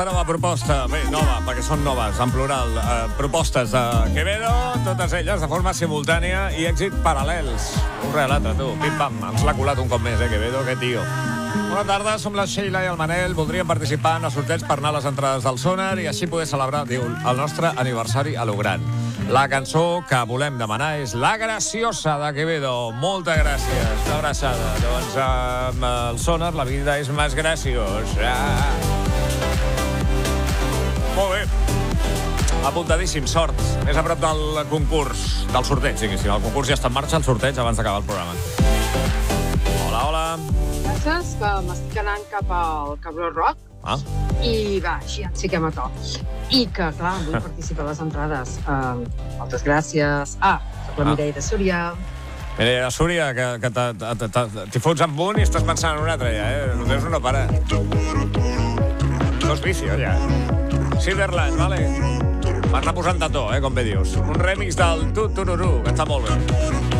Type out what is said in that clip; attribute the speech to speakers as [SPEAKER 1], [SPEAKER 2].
[SPEAKER 1] Nova proposta, bé, nova, perquè són noves, en plural, propostes de Quevedo, totes elles de forma simultània i èxit paral·lels. Un rere l'altre, tu, pim-pam, ens l'ha colat un cop més, Quevedo, que tio. Bona tarda, som la Sheila i el Manel, voldríem participar en el sorteig per anar a les entrades del Sonar i així poder celebrar, diu, el nostre aniversari a lo gran. La cançó que volem demanar és La Graciosa de Quevedo. Moltes gràcies, una abraçada. Doncs amb el Sonar la vida és més graciosa. Molt bé. Apuntadíssim, sort. Més a prop del concurs, del sorteig, diguéssim. El concurs ja està en marxa, el sorteig, abans d'acabar el programa. Hola, hola.
[SPEAKER 2] Gràcies, que m'estic anant cap al Cabró Rock. I va, així ens fiquem a to. I que, clar, vull participar a les entrades. Moltes gràcies. Soc la Mireia de Súria.
[SPEAKER 1] Mireia de Súria, que t'hi fots amb un i estàs pensant en un altre, ja, El temps no para. Dos vicios, ja. Silverland, vale? Vas anar posant de to, com bé dius. Un remix del Tu Tururú, que està molt bé.